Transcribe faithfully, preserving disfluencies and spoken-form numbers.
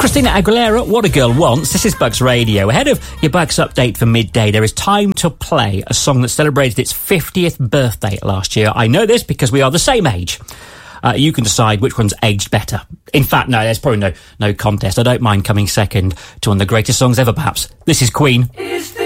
Christina Aguilera, What a Girl Wants. This is Bugs Radio. Ahead of your Bugs update for midday, there is time to play a song that celebrated its fiftieth birthday last year. I know this because we are the same age. Uh, you can decide which one's aged better. In fact, no, there's probably no no contest. I don't mind coming second to one of the greatest songs ever, perhaps. This is Queen. Is this